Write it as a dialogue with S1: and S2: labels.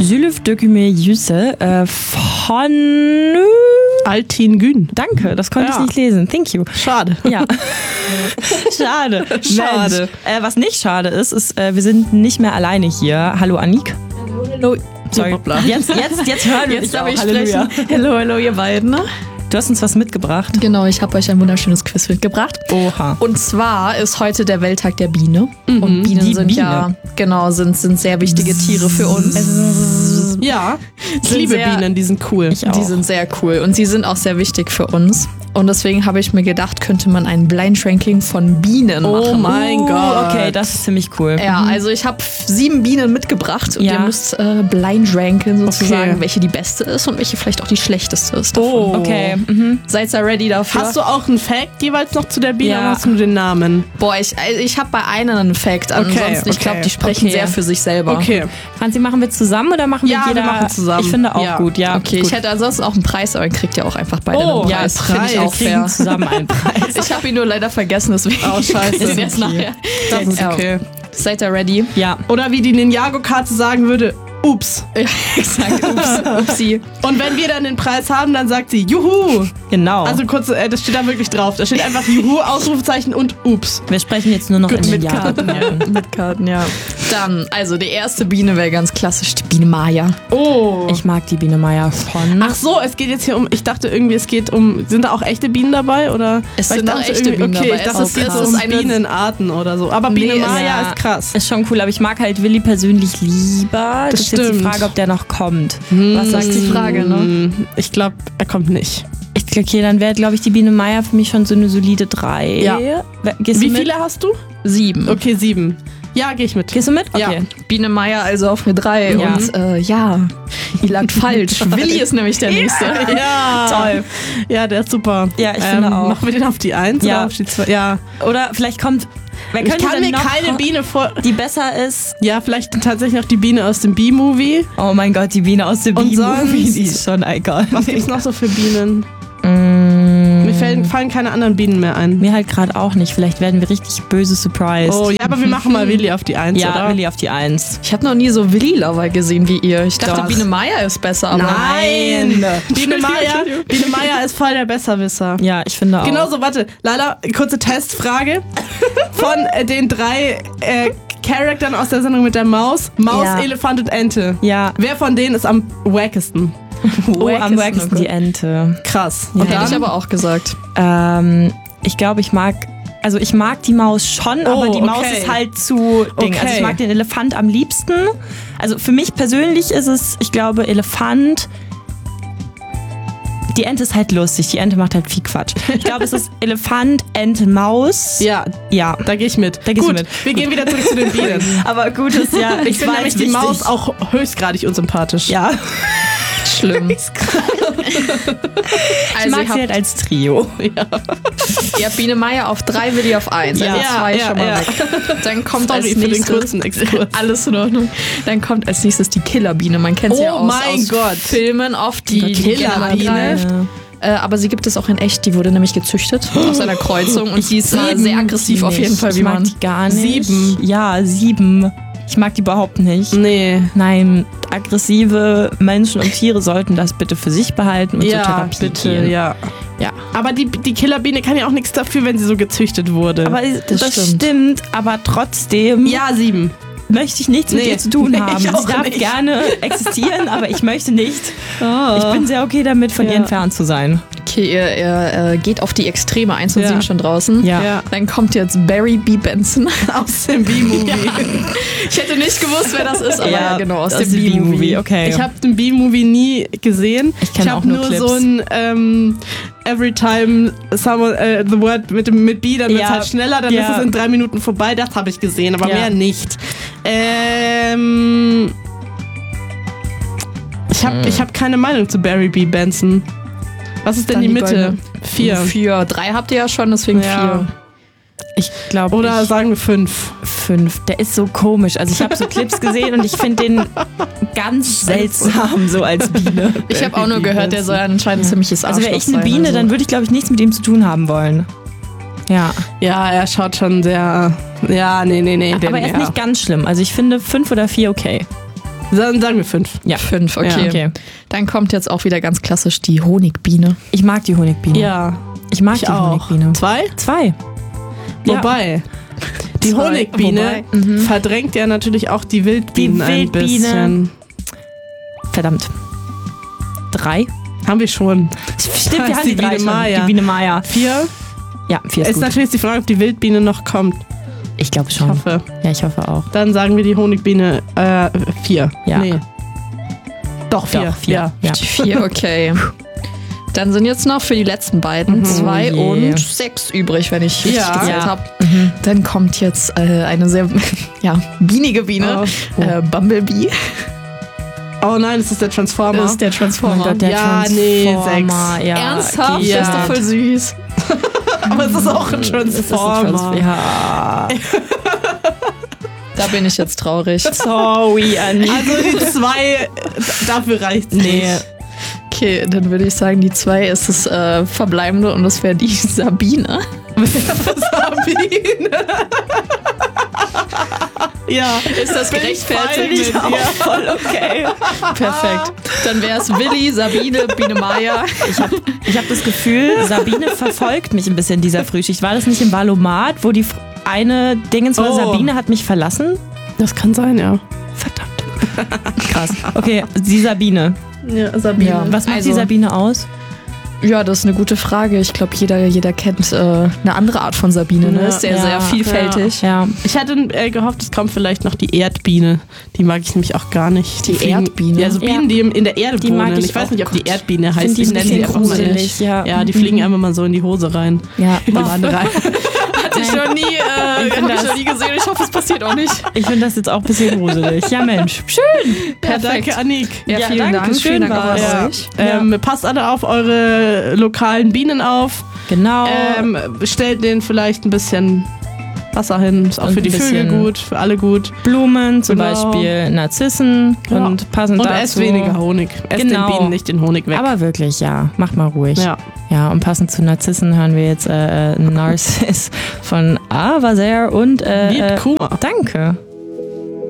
S1: Zülüf Döküme Yüse von
S2: Altin Gün.
S1: Danke, das konnte ich nicht lesen. Thank you.
S2: Schade.
S1: Ja. Schade.
S2: Schade.
S1: Mensch. Was nicht schade ist, wir sind nicht mehr alleine hier. Hallo Annik.
S3: Hallo.
S1: Sorry. Jetzt hören wir
S3: Jetzt
S1: dich
S3: darf
S1: auch.
S3: ich
S1: Halleluja.
S3: sprechen. Hallo, ihr beiden.
S1: Du hast uns was mitgebracht.
S3: Genau, ich habe euch ein wunderschönes Quiz mitgebracht.
S1: Oha.
S3: Und zwar ist heute der Welttag der Biene. Und Bienen
S1: Die
S3: sind
S1: Biene.
S3: sind sehr wichtige Tiere für uns.
S2: Ja, ich
S3: Sind
S2: liebe
S3: sehr-
S2: Bienen, die sind cool.
S1: Ich auch.
S3: Die sind sehr cool und sie sind auch sehr wichtig für uns. Und deswegen habe ich mir gedacht, könnte man ein Blind Ranking von Bienen
S2: Oh
S3: machen.
S2: mein Gott.
S1: Okay, das ist ziemlich cool.
S3: Ja, also ich habe 7 Bienen mitgebracht und
S1: Ja.
S3: ihr müsst blind ranken sozusagen,
S2: Okay.
S3: welche die beste ist und welche vielleicht auch die schlechteste ist.
S2: Oh.
S1: Okay. Mhm.
S3: Seid ihr ready dafür?
S2: Hast du auch einen Fact jeweils noch zu der Biene
S1: Ja.
S2: oder hast du nur den Namen?
S3: Boah, ich habe bei einer einen Fact. Ansonsten, ich glaube, die sprechen
S1: okay.
S3: sehr für sich selber.
S2: Okay.
S1: Franzi, machen wir zusammen oder machen wir
S2: Ja,
S1: jeder?
S2: wir machen zusammen.
S1: Ich finde auch
S2: Ja.
S1: gut, ja.
S3: Okay,
S1: gut.
S3: ich hätte ansonsten auch einen Preis, aber dann kriegt ihr auch einfach beide
S2: Oh,
S3: einen
S1: ja,
S3: Preis.
S1: Preis.
S3: Finde ich auch
S1: Wir kriegen
S3: fair.
S1: zusammen einen Preis.
S3: Ich habe ihn nur leider vergessen, deswegen
S2: Oh, scheiße.
S3: ist jetzt nachher.
S2: Das ist okay.
S3: Seid ihr ready?
S1: Ja.
S2: Oder wie die Ninjago-Karte sagen würde, ups.
S3: Ja, exakt. Ups, upsi.
S2: Und wenn wir dann den Preis haben, dann sagt sie, juhu.
S1: Genau.
S2: Also kurz, das steht da wirklich drauf. Da steht einfach juhu, Ausrufezeichen und ups.
S1: wir sprechen jetzt nur noch
S2: Gut,
S1: in den
S2: mit
S1: Jahren.
S2: Karten.
S3: Mit Karten, ja. Dann, also die erste Biene wäre ganz klassisch die Biene Maya.
S2: Oh.
S1: Ich mag die Biene Meier von.
S2: Ach so, es geht jetzt hier um, ich dachte irgendwie, es geht um, sind da auch echte Bienen dabei? Oder?
S3: Es
S2: Weil ich
S3: sind auch
S2: dachte
S3: echte
S2: irgendwie-
S3: Bienen
S2: okay,
S3: dabei.
S2: ich dachte, es
S3: Es
S2: geht
S3: ist-
S2: so
S3: es
S2: um
S3: ist eine-
S2: Bienenarten oder so. Aber Biene
S3: Nee,
S2: Maya
S1: ja.
S2: ist krass.
S1: Ist schon cool, aber ich mag halt Willi persönlich lieber. Das ist jetzt die
S2: stimmt.
S1: Frage, ob der noch kommt.
S3: Was sagt die Frage, ne?
S2: Ich glaube, er kommt nicht.
S1: Okay, dann wäre, glaube ich, die Biene Meier für mich schon so eine solide 3.
S2: Ja.
S1: Gehst
S2: Wie
S1: du mit?
S2: viele hast du?
S3: 7.
S2: Okay, 7. Ja, gehe ich mit.
S1: Gehst du mit?
S2: Ja.
S1: Okay.
S3: Biene Maya also auf mir 3.
S1: Ja.
S3: Und ihr lagt falsch. Willi ist nämlich der nächste.
S2: Ja,
S1: Toll.
S2: Ja, der ist super.
S1: Ja, ich finde auch.
S2: Machen wir den auf die 1
S1: Ja.
S2: oder auf die 2? Ja.
S1: Oder vielleicht kommt. Wer
S2: Ich
S1: könnte
S2: kann
S1: denn
S2: mir
S1: noch
S2: keine Biene vor...
S1: die besser ist?
S2: Ja, vielleicht tatsächlich noch die Biene aus dem Bee-Movie.
S1: Oh mein Gott, die Biene aus dem
S2: Und
S1: B-Movie,
S2: sonst-
S1: die ist schon iconic.
S2: Was gibt's noch so für Bienen?
S1: Mm,
S2: Mir fallen keine anderen Bienen mehr ein.
S1: mir halt gerade auch nicht. Vielleicht werden wir richtig böse surprised.
S2: Oh, ja, aber wir machen mal Willi auf die 1,
S1: ja,
S2: oder?
S1: Willi auf die 1.
S3: Ich habe noch nie so Willi-Lover gesehen wie ihr. Ich dachte,
S2: Doch.
S3: Biene Maya ist besser, aber
S2: Nein! Biene Maya ist voll der Besserwisser.
S1: Ja, ich finde auch.
S2: Genauso, warte, Lala, kurze Testfrage. Von den 3 Charaktern aus der Sendung mit der Maus,
S1: Ja.
S2: Elefant und Ente.
S1: Ja.
S2: Wer von denen ist am wackesten?
S1: Oh, am wackesten
S3: okay.
S1: die Ente.
S2: Krass.
S1: Ja.
S2: Und
S3: hätte ich
S2: dann?
S3: aber auch gesagt.
S1: Ich glaube, ich mag die Maus schon, aber die Maus
S2: okay.
S1: ist halt zu Ding.
S2: Okay.
S1: Also ich mag den Elefant am liebsten. Also für mich persönlich ist es, ich glaube, Elefant. Die Ente ist halt lustig. Die Ente macht halt viel Quatsch. Ich glaube, es ist Elefant, Ente, Maus.
S2: Ja,
S1: Ja.
S2: da gehe ich mit.
S1: Da gehst du
S2: Gut,
S1: mit.
S2: wir gehen wieder zurück zu den Bienen.
S1: Aber gut ist ja.
S2: Ich finde nämlich die
S1: wichtig.
S2: Maus auch höchstgradig unsympathisch.
S1: Ja.
S3: Schlimm.
S1: Ich
S3: Also
S1: mag
S3: ihr
S1: sie
S3: habt,
S1: halt als Trio.
S3: ihr habt Biene Maya auf 3, Willi auf 1.
S1: Ja.
S3: Also 2
S2: Ja,
S3: schon mal
S2: ja.
S3: weg. Dann kommt
S2: Sorry
S3: als
S2: für den
S3: nächstes...
S2: kurzen Exkurs.
S3: Alles in Ordnung. Dann kommt als nächstes die Killerbiene. Man kennt sie ja
S2: Oh
S3: aus,
S2: mein
S3: aus
S2: Gott.
S3: Filmen oft, die
S2: Killerbiene.
S3: greift. Aber sie gibt es auch in echt. Die wurde nämlich gezüchtet aus einer Kreuzung und sie ist sehr aggressiv auf jeden Fall,
S1: Ich
S3: wie
S1: mag
S3: man.
S1: die gar nicht.
S2: 7.
S1: Ja, 7. Ich mag die überhaupt nicht.
S2: Nee.
S1: Nein, aggressive Menschen und Tiere sollten das bitte für sich behalten und zur
S2: Ja,
S1: Therapie
S2: bitte,
S1: gehen.
S2: ja.
S1: Ja.
S2: Aber die Killerbiene kann ja auch nichts dafür, wenn sie so gezüchtet wurde.
S1: Aber das stimmt, aber trotzdem
S2: ja, 7.
S1: möchte ich nichts mit
S2: Nee.
S1: ihr zu tun
S2: Nee,
S1: haben.
S2: ich
S1: Sie
S2: auch
S1: darf
S2: nicht.
S1: gerne existieren, aber ich möchte nicht. Ich bin sehr okay damit, von ihr
S2: Ja.
S1: entfernt zu sein.
S3: Okay, ihr geht auf die Extreme. 1 und
S2: Ja.
S3: 7 schon draußen.
S1: Ja.
S3: Dann kommt jetzt Barry B. Benson.
S2: Aus dem B-Movie.
S3: Ich hätte nicht gewusst, wer das ist, aber ja, genau, aus dem
S1: B-Movie.
S3: B-Movie.
S1: Okay.
S2: Ich habe den B-Movie nie gesehen.
S1: Ich kenn
S2: hab
S1: auch nur
S2: nur
S1: Clips.
S2: so ein Every time someone the word mit B, dann wird es
S1: Ja.
S2: halt schneller, dann
S1: Ja.
S2: ist es in 3 Minuten vorbei. Das habe ich gesehen, aber
S1: Ja.
S2: mehr nicht. Ich hab keine Meinung zu Barry B. Benson. Was ist denn
S3: Dann
S2: die
S3: die
S2: Mitte?
S3: goldene.
S2: 4.
S3: 4. 3 habt ihr ja schon, deswegen
S2: Ja.
S3: 4.
S1: Ich glaube,
S2: Oder sagen wir 5.
S1: 5. Der ist so komisch. Also ich habe so Clips gesehen und ich finde den ganz seltsam so als Biene.
S3: Ich habe auch nur gehört, der soll anscheinend ein ziemliches
S1: Also wäre
S3: Arschloch
S1: ich eine
S3: sein,
S1: Biene,
S3: also.
S1: dann würde ich, glaube ich, nichts mit ihm zu tun haben wollen. Ja.
S2: Ja, er schaut schon sehr. Ja, nee.
S1: Aber er ist nicht ganz schlimm. Also ich finde 5 oder 4 okay.
S2: Dann sagen wir 5.
S1: Ja.
S3: 5, okay.
S1: Ja, okay.
S3: Dann kommt jetzt auch wieder ganz klassisch die Honigbiene.
S1: Ich mag die Honigbiene.
S2: Ja,
S1: Ich mag
S2: ich
S1: die
S2: auch.
S1: Honigbiene.
S2: 2?
S1: 2.
S2: Wobei, die
S3: Zwei.
S2: Honigbiene verdrängt ja natürlich auch die Wildbienen ein
S1: Wildbiene.
S2: bisschen.
S1: Verdammt. 3.
S2: Haben wir schon.
S1: Stimmt,
S2: Das
S1: wir
S2: ist
S1: haben die
S2: die
S1: 3
S2: Biene
S1: schon.
S2: Maya.
S1: Die Biene Maya.
S2: 4
S1: Ja, 4 ist
S2: ist
S1: gut.
S2: natürlich die Frage, ob die Wildbiene noch kommt.
S1: Ich glaube
S2: Ich
S1: schon.
S2: hoffe.
S1: Ja, ich hoffe auch.
S2: Dann sagen wir die Honigbiene 4.
S1: Ja.
S2: Nee. Doch, 4.
S1: Doch, 4.
S2: Ja.
S1: Ja.
S3: 4, okay. Dann sind jetzt noch für die letzten beiden 2
S1: Oh je.
S3: und 6 übrig, wenn ich richtig
S2: Ja.
S3: gezählt
S1: Ja.
S3: habe. Dann kommt jetzt eine sehr bienige Biene.
S2: Oh.
S3: Bumblebee.
S2: Oh nein, es ist der Transformer.
S3: Das ist der
S1: Oh mein
S3: Transformer.
S1: Gott, der
S2: Ja, nee,
S1: Transformer. Ja,
S3: Ernsthaft?
S1: okay,
S3: Der ist doch
S1: ja.
S3: voll süß.
S2: Aber es ist auch ein
S1: Das ist ein
S2: Transformer.
S1: Ja.
S3: Da bin ich jetzt traurig.
S1: Sorry, Anni.
S2: Also die 2, dafür reicht's
S1: Nee.
S2: nicht.
S3: Okay, dann würde ich sagen, die 2 ist das Verbleibende und das wäre die Sabine.
S2: Sabine. Ja.
S3: Ist das
S2: Bin ich
S3: gerechtfertigt?
S2: fein mit, ja.
S1: Voll okay.
S3: Perfekt. Dann wäre es Willi, Sabine, Biene Maya.
S1: Ich habe das Gefühl, Sabine verfolgt mich ein bisschen dieser Frühschicht. War das nicht im Valomat, wo die eine Dingens war,
S2: Oh.
S1: Sabine hat mich verlassen?
S2: Das kann sein, ja.
S1: Verdammt. Krass. Okay, die Sabine.
S2: Ja, Sabine.
S3: Ja.
S1: Was macht
S3: Also-
S1: die Sabine aus?
S3: Ja, das ist eine gute Frage. Ich glaube, jeder kennt eine andere Art von Sabine. Ne?
S2: Ja,
S3: Ist sehr,
S1: ja,
S3: sehr vielfältig.
S1: Ja.
S2: Ich hatte gehofft, es kommt vielleicht noch die Erdbiene. Die mag ich nämlich auch gar nicht.
S3: Die Erdbiene?
S2: Ja, so Bienen, die in der Erde
S1: Die mag
S2: wohnen.
S1: ich
S2: Ich weiß
S1: auch.
S2: nicht, ob die
S1: Gott.
S2: Erdbiene heißt.
S1: Find die
S2: Ich
S1: ein
S2: nenne sie
S1: bisschen
S2: einfach mal
S1: gruselig,
S2: nicht.
S1: ja.
S2: Ja, die fliegen einfach mal so in die Hose rein.
S1: Ja,
S2: In die Wand rein.
S3: Hatte ich noch nie,
S1: find das-
S3: nie gesehen. Ich hoffe, es passiert auch nicht.
S1: ich finde das jetzt auch ein bisschen gruselig. Ja, Mensch. Schön.
S2: Ja, danke, Annik.
S3: Ja,
S1: Ja,
S3: vielen
S1: danke,
S3: Dank.
S1: schön
S3: Vielen Dank
S1: war's.
S3: auch an
S2: Ja.
S3: euch.
S2: Passt alle auf eure lokalen Bienen auf.
S1: Genau.
S2: Stellt denen vielleicht ein bisschen Wasser hin. Ist auch
S1: Und
S2: für die
S1: ein
S2: Vögel
S1: bisschen
S2: gut, für alle gut.
S1: Blumen, zum
S2: Genau.
S1: Beispiel Narzissen
S2: Ja.
S1: und passend
S2: Und
S1: dazu.
S2: esst weniger Honig. Esst
S1: Genau.
S2: den Bienen nicht den Honig weg.
S1: Aber wirklich, ja. Macht mal ruhig.
S2: ja.
S1: Ja, und passend zu Narzissen hören wir jetzt Narciss von Avazer und
S2: Lied Kuma.
S1: danke.